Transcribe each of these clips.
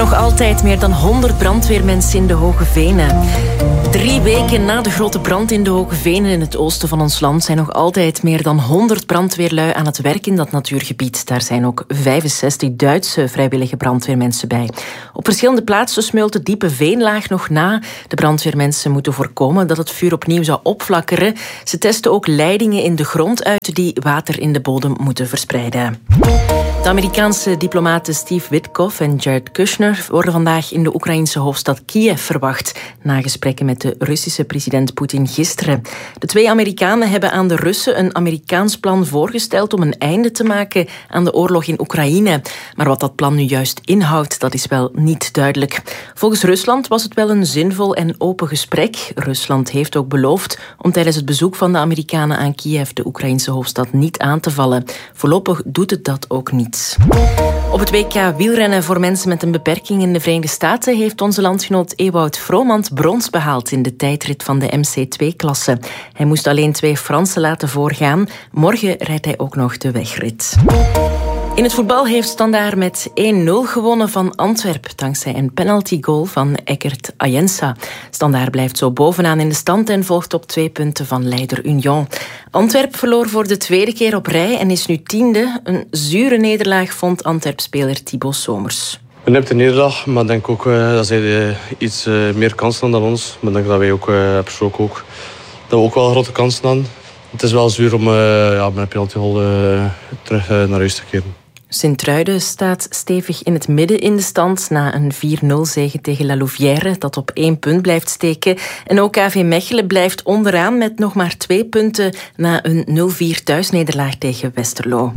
nog altijd meer dan 100 brandweermensen in de Hoge Venen. 3 weken na de grote brand in de Hoge Venen in het oosten van ons land zijn nog altijd meer dan 100 brandweerlui aan het werk in dat natuurgebied. Daar zijn ook 65 Duitse vrijwillige brandweermensen bij. Op verschillende plaatsen smeult de diepe veenlaag nog na. De brandweermensen moeten voorkomen dat het vuur opnieuw zou opflakkeren. Ze testen ook leidingen in de grond uit die water in de bodem moeten verspreiden. De Amerikaanse diplomaten Steve Witkoff en Jared Kushner worden vandaag in de Oekraïnse hoofdstad Kiev verwacht, na gesprekken met de Russische president Poetin gisteren. De 2 Amerikanen hebben aan de Russen een Amerikaans plan voorgesteld om een einde te maken aan de oorlog in Oekraïne. Maar wat dat plan nu juist inhoudt, dat is wel niet duidelijk. Volgens Rusland was het wel een zinvol en open gesprek. Rusland heeft ook beloofd om tijdens het bezoek van de Amerikanen aan Kiev de Oekraïnse hoofdstad niet aan te vallen. Voorlopig doet het dat ook niet. Op het WK wielrennen voor mensen met een beperking in de Verenigde Staten heeft onze landgenoot Ewout Vromand brons behaald in de tijdrit van de MC2-klasse. Hij moest alleen 2 Fransen laten voorgaan. Morgen rijdt hij ook nog de wegrit. In het voetbal heeft Standaard met 1-0 gewonnen van Antwerpen, dankzij een penaltygoal van Eckert Ayensa. Standaard blijft zo bovenaan in de stand en volgt op 2 punten van leider Union. Antwerpen verloor voor de 2e keer op rij en is nu 10e. Een zure nederlaag vond Antwerp-speler Thibaut Somers. Een nipte nederlaag, maar ik denk ook dat zij iets meer kansen hadden dan ons. Maar ik denk dat wij ook persoonlijk ook, dat we ook wel grote kansen hadden. Het is wel zuur om met een penaltygoal terug naar huis te keren. Sint-Truiden staat stevig in het midden in de stand na een 4-0 zege tegen La Louvière, dat op 1 punt blijft steken. En ook KV Mechelen blijft onderaan met nog maar 2 punten na een 0-4 thuisnederlaag tegen Westerlo.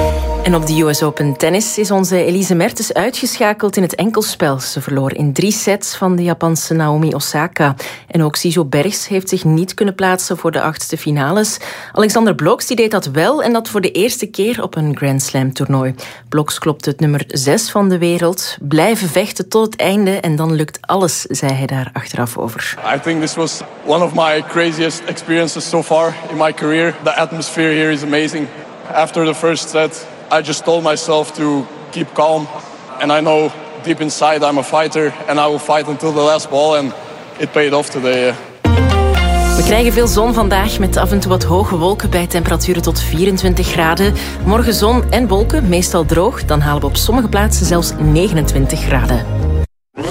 En op de US Open Tennis is onze Elise Mertens uitgeschakeld in het enkelspel. Ze verloor in 3 sets van de Japanse Naomi Osaka. En ook Sijo Bergs heeft zich niet kunnen plaatsen voor de 8e finales. Alexander Bloks die deed dat wel en dat voor de eerste keer op een Grand Slam toernooi. Bloks klopte het nummer 6 van de wereld. Blijven vechten tot het einde en dan lukt alles, zei hij daar achteraf over. I think this was one of my craziest experiences so far in my career. The atmosphere here is amazing. After the first set, I just told myself to keep calm. And I know deep inside I'm a fighter and I will fight until the last ball. And it paid off today. We krijgen veel zon vandaag met af en toe wat hoge wolken bij temperaturen tot 24 graden. Morgen zon en wolken, meestal droog. Dan halen we op sommige plaatsen zelfs 29 graden.